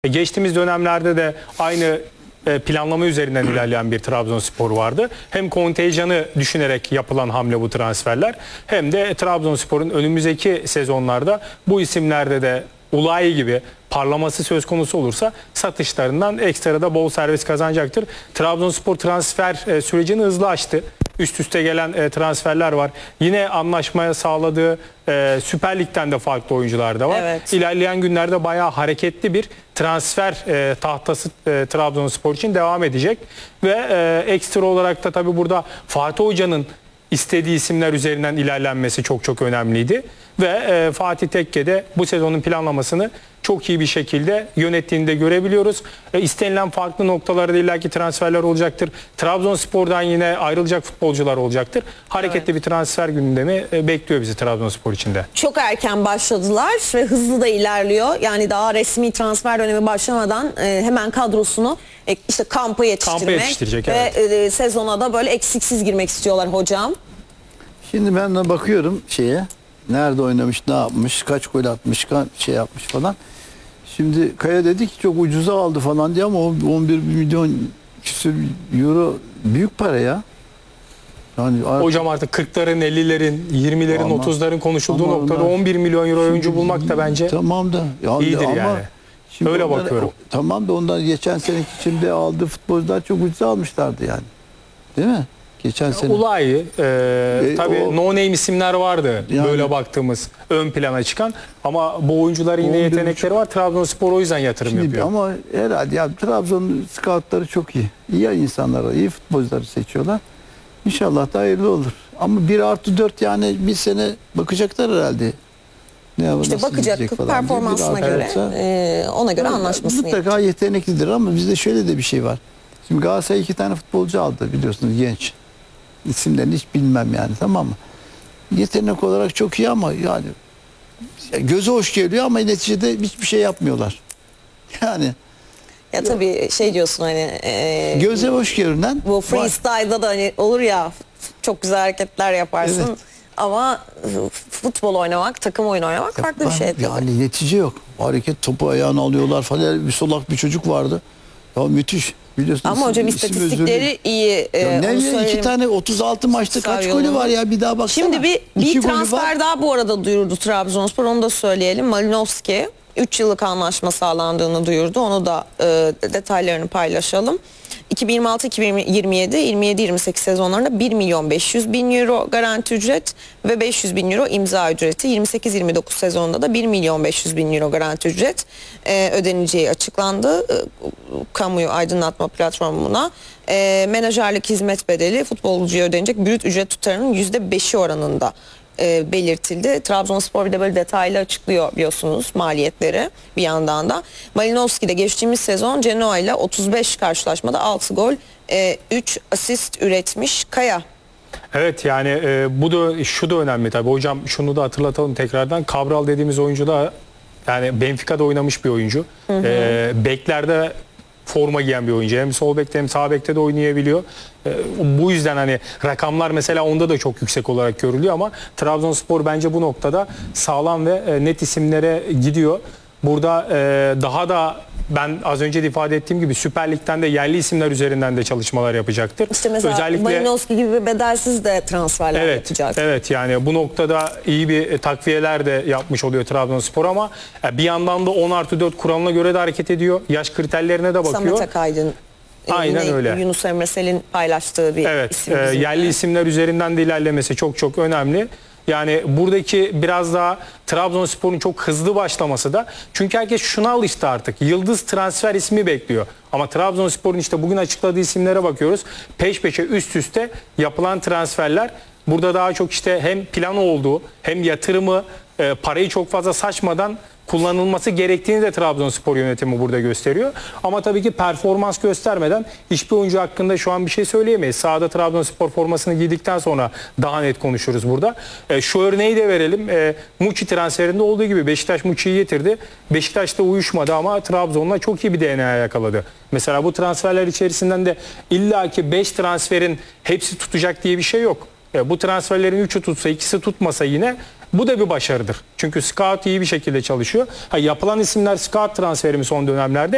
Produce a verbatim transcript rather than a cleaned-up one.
Geçtiğimiz dönemlerde de aynı planlama üzerinden ilerleyen bir Trabzonspor vardı. Hem kontenjanı düşünerek yapılan hamle bu transferler, hem de Trabzonspor'un önümüzdeki sezonlarda bu isimlerde de Ulayi gibi parlaması söz konusu olursa satışlarından ekstra da bol servis kazanacaktır. Trabzonspor transfer sürecini hızlı açtı. Üst üste gelen e, transferler var. Yine anlaşmaya sağladığı e, Süper Lig'den de farklı oyuncular da var. Evet. İlerleyen günlerde bayağı hareketli bir transfer e, tahtası e, Trabzonspor için devam edecek. Ve e, ekstra olarak da tabii burada Fatih Hoca'nın istediği isimler üzerinden ilerlenmesi çok çok önemliydi. Ve e, Fatih Tekke de bu sezonun planlamasını çok iyi bir şekilde yönettiğini de görebiliyoruz. E, istenilen farklı noktalarda illaki transferler olacaktır. Trabzonspor'dan yine ayrılacak futbolcular olacaktır. Hareketli evet. bir transfer gündemi e, bekliyor bizi Trabzonspor için de. Çok erken başladılar ve hızlı da ilerliyor. Yani daha resmi transfer dönemi başlamadan e, hemen kadrosunu e, işte kampa yetiştirmek kampa yetiştirecek, ve evet. e, sezona da böyle eksiksiz girmek istiyorlar hocam. Şimdi ben de bakıyorum şeye. Nerede oynamış, ne yapmış, kaç gol atmış, kaç şey yapmış falan. Şimdi Kaya dedi ki çok ucuza aldı falan diye, ama on bir milyon küsür euro büyük para ya. Yani artık, hocam artık kırkların, ellilerin, yirmilerin, ama, otuzların konuşulduğu ama noktada onlar, on bir milyon euro oyuncu bulmak da bence tamam da yani, iyidir ama yani. Şimdi öyle ondan, bakıyorum. Tamam da ondan geçen seneki içinde aldığı futbolcular çok ucuza almışlardı yani. Değil mi? Geçen sene. Ulayi, e, e, tabii o, no name isimler vardı yani, böyle baktığımız ön plana çıkan, ama bu oyuncuların yine yetenekleri var. Trabzonspor o yüzden yatırım şimdi, yapıyor. Ama herhalde ya Trabzon scoutları çok iyi. İyi insanlar, iyi futbolcuları seçiyorlar. İnşallah da hayırlı olur. Ama bir artı dört yani bir sene bakacaklar herhalde. Ne, işte bakacak performansına göre e, ona göre anlaşmasını mutlaka yapacak. Yeteneklidir, ama bizde şöyle de bir şey var. Şimdi Galatasaray iki tane futbolcu aldı biliyorsunuz, genç. İsimlerini hiç bilmem yani, tamam mı? Yetenek olarak çok iyi ama yani göze hoş geliyor ama neticede hiçbir şey yapmıyorlar. Yani ya tabii şey diyorsun hani e, göze hoş görünen, bu freestyle'da da hani olur ya, çok güzel hareketler yaparsın. Evet. Ama futbol oynamak, takım oyunu oynamak ya farklı bir şey. Tabii. Yani netice yok. Hareket, topu ayağına alıyorlar falan. Bir solak bir çocuk vardı. Ya müthiş. Biliyorsunuz, ama hocam istatistikleri iyi. E, ne iki tane otuz altı maçta kaç golü var ya, bir daha baksana. Şimdi bir, bir transfer daha bu arada duyurdu Trabzonspor, onu da söyleyelim. Malinovski üç yıllık anlaşma sağlandığını duyurdu. Onu da e, detaylarını paylaşalım. iki bin yirmi altı iki bin yirmi yedi yirmi yedi yirmi sekiz sezonlarında bir milyon beş yüz bin euro garanti ücret ve beş yüz bin euro imza ücreti. yirmi sekiz yirmi dokuz sezonunda da bir milyon beş yüz bin euro garanti ücret e, ödeneceği açıklandı. E, kamuyu aydınlatma platformuna. E, menajerlik hizmet bedeli futbolcuya ödenecek brüt ücret tutarının yüzde beşi oranında E, belirtildi. Trabzonspor bir de böyle detaylı açıklıyor biliyorsunuz maliyetleri bir yandan da. Malinovski de geçtiğimiz sezon Genoa ile otuz beş karşılaşmada altı gol, e, üç asist üretmiş. Kaya. Evet yani e, bu da şu da önemli tabii hocam, şunu da hatırlatalım tekrardan. Cabral dediğimiz oyuncu da yani Benfica'da oynamış bir oyuncu. Hı hı. E, beklerde forma giyen bir oyuncu. Hem sol bekte hem sağ bekte de oynayabiliyor. Ee, bu yüzden hani rakamlar mesela onda da çok yüksek olarak görülüyor, ama Trabzonspor bence bu noktada sağlam ve e, net isimlere gidiyor. Burada e, daha da ben az önce de ifade ettiğim gibi Süper Lig'den de yerli isimler üzerinden de çalışmalar yapacaktır. İşte mesela özellikle Malinovski gibi bedelsiz de transferler evet, yapacak. Evet yani bu noktada iyi bir takviyeler de yapmış oluyor Trabzonspor, ama bir yandan da on artı dört kuralına göre de hareket ediyor. Yaş kriterlerine de bakıyor. Samet Akaydın. Aynen Yine öyle. Yunus Emre Sel'in paylaştığı bir evet, isim. Evet, yerli isimler üzerinden de ilerlemesi çok çok önemli. Yani buradaki biraz daha Trabzonspor'un çok hızlı başlaması da, çünkü herkes şuna alıştı artık. Yıldız transfer ismi bekliyor. Ama Trabzonspor'un işte bugün açıkladığı isimlere bakıyoruz. Peş peşe üst üste yapılan transferler. Burada daha çok işte hem plan olduğu hem yatırımı, e, parayı çok fazla saçmadan kullanılması gerektiğini de Trabzonspor yönetimi burada gösteriyor. Ama tabii ki performans göstermeden hiçbir oyuncu hakkında şu an bir şey söyleyemeyiz. Sahada Trabzonspor formasını giydikten sonra daha net konuşuruz burada. E, şu örneği de verelim. E, Muçi transferinde olduğu gibi Beşiktaş Muçi'yi getirdi. Beşiktaş'ta uyuşmadı ama Trabzon'la çok iyi bir D N A yakaladı. Mesela bu transferler içerisinden de illaki beş transferin hepsi tutacak diye bir şey yok. E, bu transferlerin üçü tutsa, ikisi tutmasa yine bu da bir başarıdır. Çünkü scout iyi bir şekilde çalışıyor. Ha, yapılan isimler scout transferi mi son dönemlerde?